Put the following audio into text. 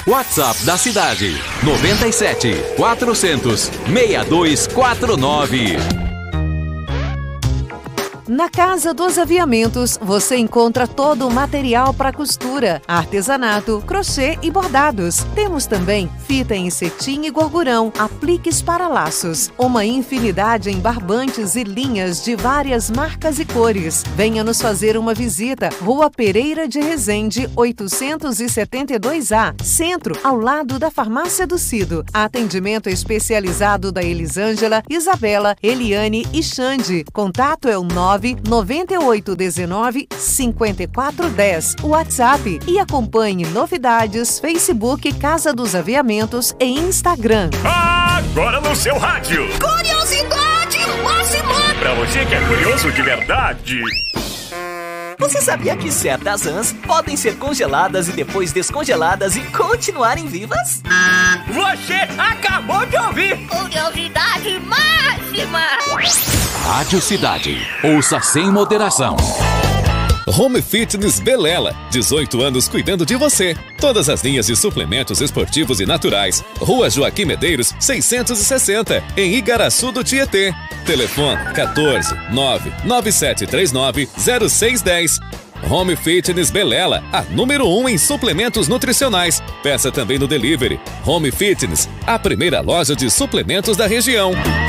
WhatsApp da cidade: 97 400 6249. Na Casa dos Aviamentos, você encontra todo o material para costura, artesanato, crochê e bordados. Temos também fita em cetim e gorgurão, apliques para laços, uma infinidade em barbantes e linhas de várias marcas e cores. Venha nos fazer uma visita. Rua Pereira de Resende, 872A, Centro, ao lado da Farmácia do Cido. Atendimento especializado da Elisângela, Isabela, Eliane e Xande. Contato é o 99819 5410, WhatsApp, e acompanhe novidades, Facebook Casa dos Aviamentos e Instagram. Agora no seu rádio. Curiosidade máxima! Pra você que é curioso de verdade. Você sabia que certas rãs podem ser congeladas e depois descongeladas e continuarem vivas? Você acabou de ouvir. Curiosidade máxima! Rádio Cidade. Ouça sem moderação. Home Fitness Belela, 18 anos cuidando de você. Todas as linhas de suplementos esportivos e naturais. Rua Joaquim Medeiros, 660, em Igaraçu do Tietê. Telefone 14 99739 0610. Home Fitness Belela, a número 1 em suplementos nutricionais. Peça também no delivery. Home Fitness, a primeira loja de suplementos da região.